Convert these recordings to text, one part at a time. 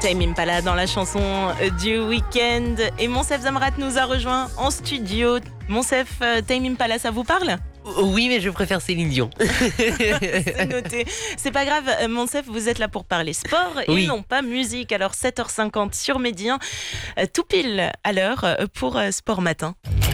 Tame Impala dans la chanson du week-end. Et Monsef Zamrat nous a rejoint en studio. Monsef, Tame Impala, ça vous parle ? Oui, mais je préfère Céline Dion. C'est noté. C'est pas grave, Monsef, vous êtes là pour parler sport et non pas musique. Alors 7h50 sur Medi 1, tout pile à l'heure pour Sport Matin.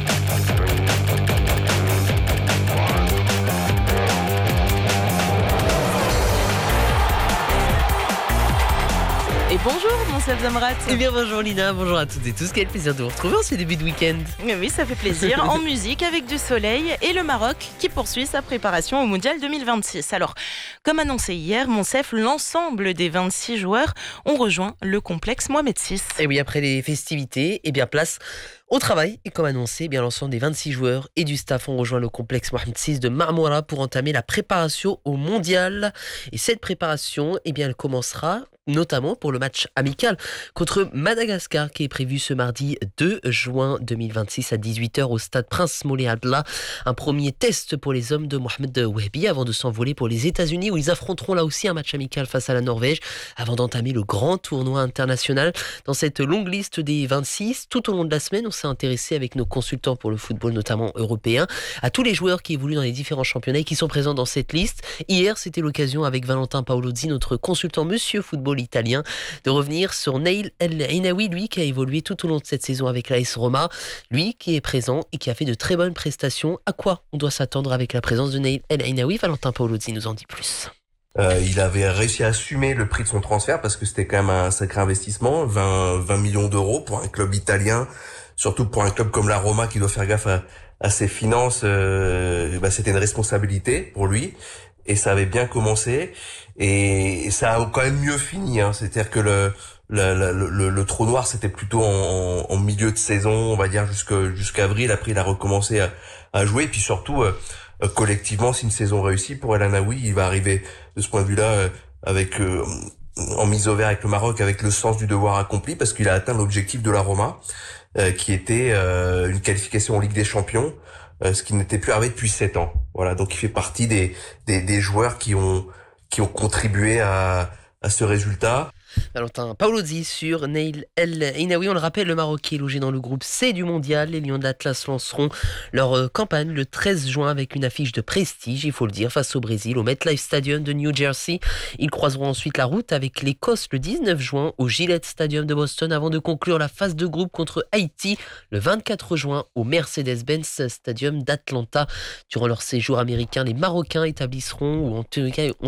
Et bonjour Monsef Zamrat. Eh bien bonjour Lina, bonjour à toutes et tous, quel plaisir de vous retrouver en ce début de week-end. Oui, ça fait plaisir, en musique avec du soleil et le Maroc qui poursuit sa préparation au Mondial 2026. Alors, comme annoncé hier, Monsef, l'ensemble des 26 joueurs ont rejoint le complexe Mohamed VI. Et oui, après les festivités, eh bien place au travail. Et comme annoncé, eh bien l'ensemble des 26 joueurs et du staff ont rejoint le complexe Mohamed VI de Marmora pour entamer la préparation au Mondial. Et cette préparation, eh bien elle commencera notamment pour le match amical contre Madagascar qui est prévu ce mardi 2 juin 2026 à 18h au stade Prince Moulay Abdallah. Un premier test pour les hommes de Mohamed Wahbi avant de s'envoler pour les États-Unis où ils affronteront là aussi un match amical face à la Norvège avant d'entamer le grand tournoi international. Dans cette longue liste des 26, tout au long de la semaine, on s'est intéressé avec nos consultants pour le football notamment européen à tous les joueurs qui évoluent dans les différents championnats et qui sont présents dans cette liste. Hier, c'était l'occasion avec Valentin Paolozzi, notre consultant Monsieur Football italien, de revenir sur Naïl El Ainaoui, lui qui a évolué tout au long de cette saison avec l'AS Roma, lui qui est présent et qui a fait de très bonnes prestations. À quoi on doit s'attendre avec la présence de Naïl El Ainaoui? Valentin Paolozzi nous en dit plus. Il avait réussi à assumer le prix de son transfert parce que c'était quand même un sacré investissement, 20 millions d'euros pour un club italien, surtout pour un club comme la Roma qui doit faire gaffe à ses finances. C'était une responsabilité pour lui. Et ça avait bien commencé et ça a quand même mieux fini, hein. C'est-à-dire que le trou noir c'était plutôt en milieu de saison, on va dire jusqu'à avril. Après il a recommencé à jouer et puis surtout collectivement c'est une saison réussie pour El Ainaoui. Il va arriver de ce point de vue-là avec en mise au vert avec le Maroc avec le sens du devoir accompli parce qu'il a atteint l'objectif de la Roma qui était une qualification en Ligue des Champions. Ce qui n'était plus arrivé depuis 7 ans. Voilà, donc il fait partie des joueurs qui ont contribué à ce résultat. Valentin Paolozzi sur Naïl El Ainaoui. On le rappelle, le Maroc est logé dans le groupe C du Mondial. Les Lions de l'Atlas lanceront leur campagne le 13 juin avec une affiche de prestige, il faut le dire, face au Brésil, au MetLife Stadium de New Jersey. Ils croiseront ensuite la route avec l'Écosse le 19 juin au Gillette Stadium de Boston avant de conclure la phase de groupe contre Haïti le 24 juin au Mercedes-Benz Stadium d'Atlanta. Durant leur séjour américain, les Marocains établisseront ou en tout cas ont